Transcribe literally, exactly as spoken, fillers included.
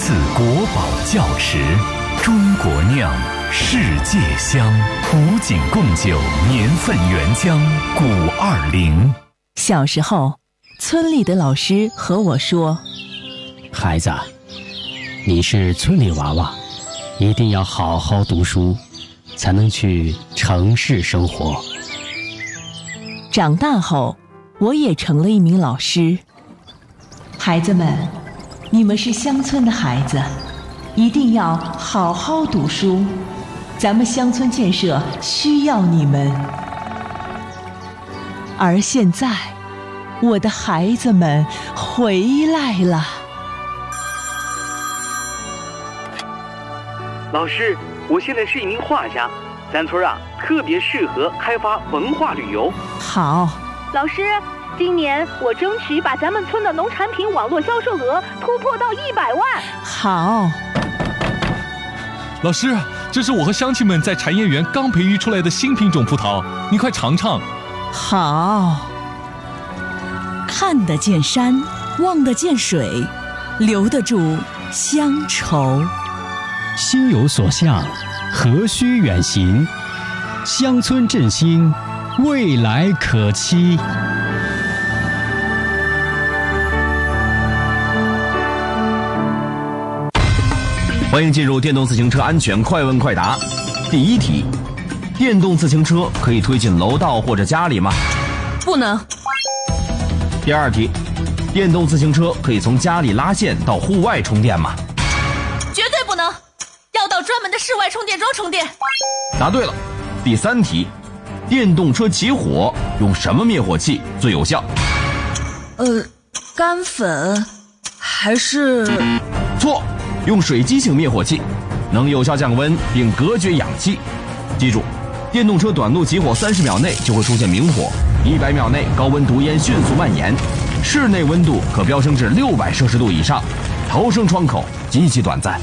自国宝窖池，中国酿，世界香，普景贡酒年份原浆古二零。 小时候，村里的老师和我说：“ 孩子，你是村里娃娃，一定要好好读书，才能去城市生活。” 长大后，我也成了一名老师。孩子们，你们是乡村的孩子，一定要好好读书，咱们乡村建设需要你们。而现在，我的孩子们回来了。 老师，我现在是一名画家，咱村啊特别适合开发文化旅游。 好。 老师，今年我争取把咱们村的农产品网络销售额突破到一百万。 好。 老师，这是我和乡亲们在产业园刚培育出来的新品种葡萄，你快尝尝。 好。 看得见山，望得见水，留得住乡愁。 心有所向，何须远行？乡村振兴，未来可期。 欢迎进入电动自行车安全快问快答。第一题，电动自行车可以推进楼道或者家里吗？ 不能。 第二题，电动自行车可以从家里拉线到户外充电吗？ 绝对不能，要到专门的室外充电桩充电。 答对了。第三题，电动车起火用什么灭火器最有效？ 呃，干粉还是…… 错，用水基性灭火器，能有效降温并隔绝氧气。记住，电动车短路起火三十秒内就会出现明火，一百秒内高温毒烟迅速蔓延，室内温度可飙升至六百摄氏度以上，逃生窗口极其短暂。